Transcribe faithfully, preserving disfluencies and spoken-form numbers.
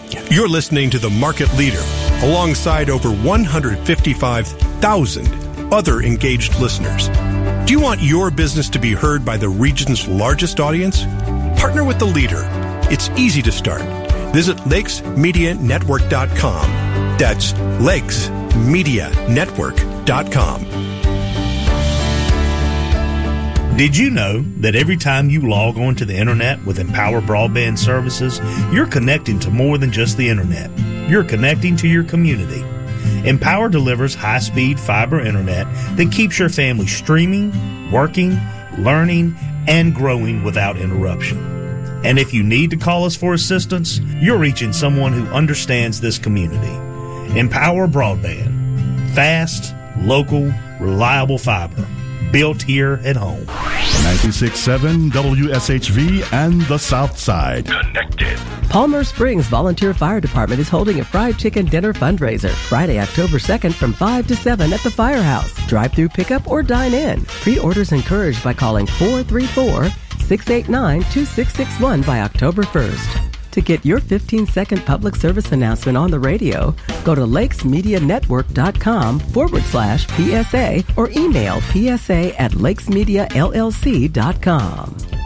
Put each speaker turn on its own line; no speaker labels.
You're listening to The Market Leader, alongside over one hundred fifty-five thousand other engaged listeners. Do you want your business to be heard by the region's largest audience? Partner with the leader. It's easy to start. Visit lakes media network dot com. That's lakes media network dot com.
Did you know that every time you log on to the internet with Empower Broadband Services, you're connecting to more than just the internet? You're connecting to your community. Empower delivers high-speed fiber internet that keeps your family streaming, working, learning, and growing without interruption. And if you need to call us for assistance, you're reaching someone who understands this community. Empower Broadband. Fast, local, reliable fiber. Built here at home.
ninety-six point seven W S H V and the South Side.
Connected.
Palmer Springs Volunteer Fire Department is holding a fried chicken dinner fundraiser Friday, October second from five to seven at the Firehouse. Drive-through pickup or dine in. Pre-orders encouraged by calling four three four, six eight nine, two six six one by October first. To get your fifteen-second public service announcement on the radio, go to lakesmedianetwork.com forward slash PSA or email psa at lakesmediallc.com.